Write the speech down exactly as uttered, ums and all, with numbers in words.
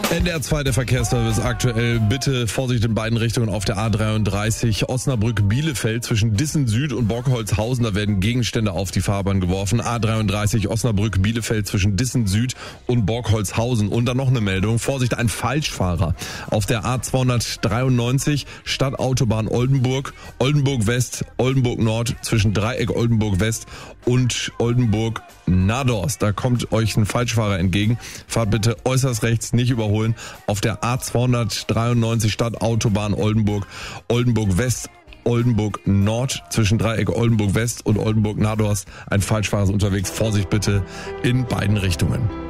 N D R zwei, der Verkehrsservice aktuell. Bitte Vorsicht in beiden Richtungen auf der A dreiunddreißig Osnabrück-Bielefeld zwischen Dissen Süd und Borgholzhausen. Da werden Gegenstände auf die Fahrbahn geworfen. A dreiunddreißig Osnabrück-Bielefeld zwischen Dissen Süd und Borgholzhausen. Und dann noch eine Meldung. Vorsicht, ein Falschfahrer. Auf der A zweihundertdreiundneunzig Stadtautobahn Oldenburg, Oldenburg West, Oldenburg Nord zwischen Dreieck Oldenburg West und Oldenburg Nadorst. Da kommt euch ein Falschfahrer entgegen. Fahrt bitte äußerst rechts, nicht überholen. Auf der A zweihundertdreiundneunzig Stadtautobahn Oldenburg, Oldenburg West, Oldenburg Nord zwischen Dreieck Oldenburg West und Oldenburg Nadorst. Ein Falschfahrer ist unterwegs. Vorsicht bitte in beiden Richtungen.